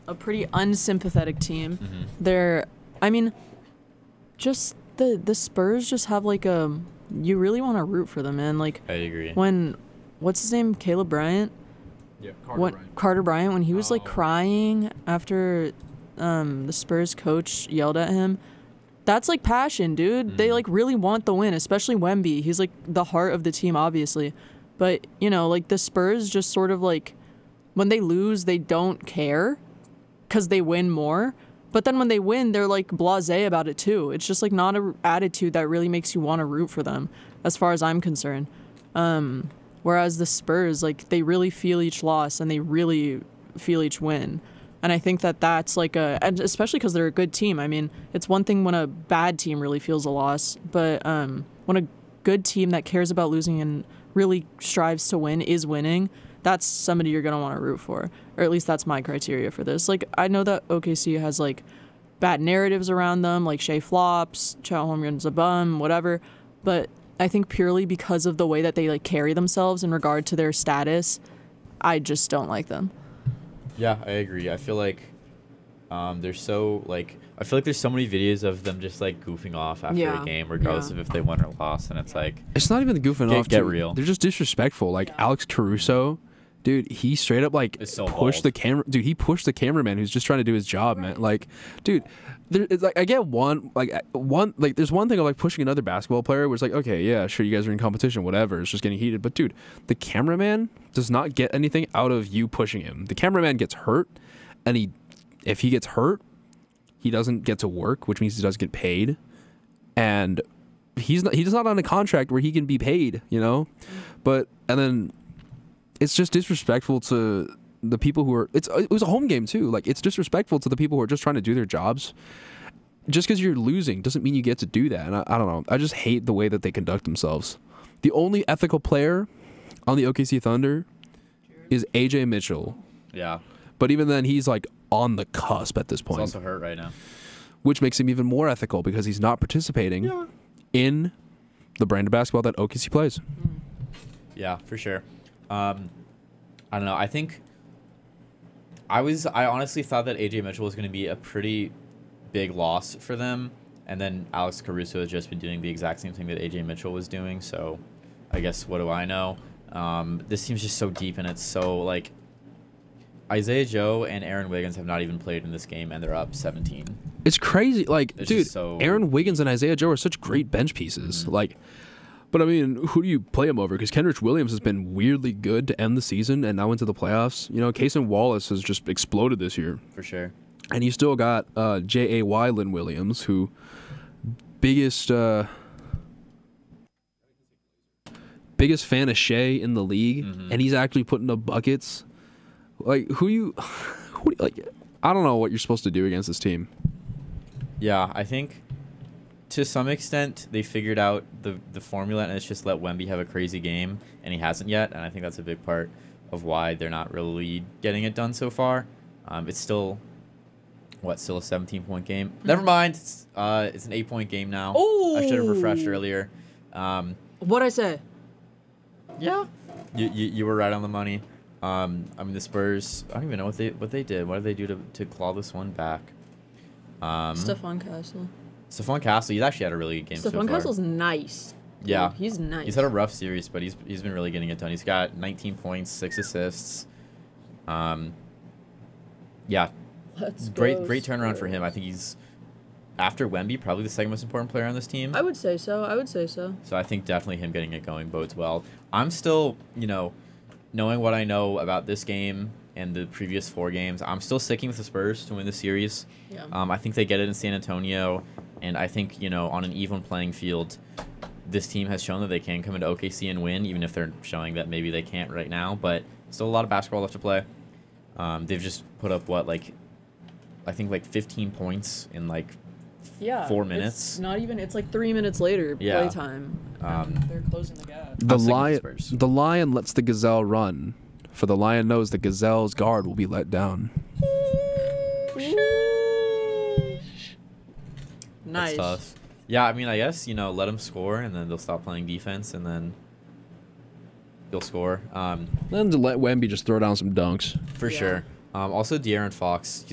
a pretty unsympathetic team. Mm-hmm. They're, I mean, just the Spurs just have like a, you really want to root for them, man. Like I agree. when, what's his name, Caleb Bryant? Yeah, Carter Bryant. Carter Bryant, when he was like Oh. crying after the Spurs coach yelled at him. That's like passion, dude. They like really want the win, especially Wemby. He's like the heart of the team, obviously. But, you know, like the Spurs just sort of like, when they lose, they don't care because they win more. But then when they win, they're like blasé about it too. It's just like not a attitude that really makes you want to root for them, as far as I'm concerned. Whereas the Spurs, like, they really feel each loss and they really feel each win. And I think that that's like and especially because they're a good team. I mean, it's one thing when a bad team really feels a loss, but when a good team that cares about losing and really strives to win is winning, that's somebody you're going to want to root for. Or at least that's my criteria for this. Like, I know that OKC has like bad narratives around them, like Shea flops, Chet Holmgren's a bum, whatever. But I think purely because of the way that they like carry themselves in regard to their status, I just don't like them. Yeah, I agree. I feel like they're so like I feel like there's so many videos of them just like goofing off after a game, regardless of if they won or lost, and it's like It's not even the goofing off. get Dude. real. They're just disrespectful. Like Alex Caruso, dude, he straight up like It's so pushed bald. the camera. Dude, he pushed the cameraman who's just trying to do his job, man. Like, dude, it's like I get there's one thing of like pushing another basketball player where it's like, okay, yeah, sure, you guys are in competition, whatever. It's just getting heated. But dude, the cameraman does not get anything out of you pushing him. The cameraman gets hurt, and if he gets hurt, he doesn't get to work, which means he doesn't get paid, and he's not on a contract where he can be paid, you know. And then it's just disrespectful to the people who are. It was a home game too. Like, it's disrespectful to the people who are just trying to do their jobs. Just because you're losing doesn't mean you get to do that. And I don't know. I just hate the way that they conduct themselves. The only ethical player on the OKC Thunder is AJ Mitchell. yeah, But even then, he's like on the cusp at this he's point, also hurt right now. which makes him even more ethical because he's not participating in the brand of basketball that OKC plays. Yeah, for sure. I don't know. I think I honestly thought that AJ Mitchell was going to be a pretty big loss for them, and then Alex Caruso has just been doing the exact same thing that AJ Mitchell was doing. So, I guess what do I know? This team's just so deep, and it's so like Isaiah Joe and Aaron Wiggins have not even played in this game, and they're up 17. It's crazy. Like, It's dude, just so- Aaron Wiggins and Isaiah Joe are such great bench pieces. Like, but I mean, who do you play him over? Because Kenrich Williams has been weirdly good to end the season and now into the playoffs. You know, Cason Wallace has just exploded this year. For sure. And you still got J.A.Y. Lynn Williams, who biggest fan of Shea in the league, and he's actually putting up buckets. Like, I don't know what you're supposed to do against this team. Yeah, I think to some extent they figured out the formula, and it's just let Wemby have a crazy game, and he hasn't yet, and I think that's a big part of why they're not really getting it done so far. It's still a 17-point game? Never mind. It's an 8-point game now. Ooh. I should have refreshed earlier. What'd I say? Yeah. You were right on the money. I mean, the Spurs, I don't even know what they did. What did they do to claw this one back? Stephon Castle. Stephon Castle, he's actually had a really good game so far. Stephon Castle's nice. Yeah. Dude, he's nice. He's had a rough series, but he's been really getting it done. He's got 19 points, 6 assists. Yeah. Let's Great go, turnaround for Spurs. him. I think he's, after Wemby, probably the second most important player on this team. I would say so. So I think definitely him getting it going bodes well. I'm still, knowing what I know about this game and the previous 4 games, I'm still sticking with the Spurs to win the series. Yeah. I think they get it in San Antonio, and I think, on an even playing field, this team has shown that they can come into OKC and win, even if they're showing that maybe they can't right now. But still a lot of basketball left to play. They've just put up, 15 points in, 4 minutes. It's not even. It's like 3 minutes later. Yeah. Playtime. They're closing the gap. The I'm sticking with lion, Spurs. the lion lets the gazelle run, for the lion knows the gazelle's guard will be let down. Nice. That's tough. Yeah, I mean, I guess, let them score, and then they'll stop playing defense, and then they'll score. Then to let Wemby just throw down some dunks. For Yeah. sure. Also, De'Aaron Fox,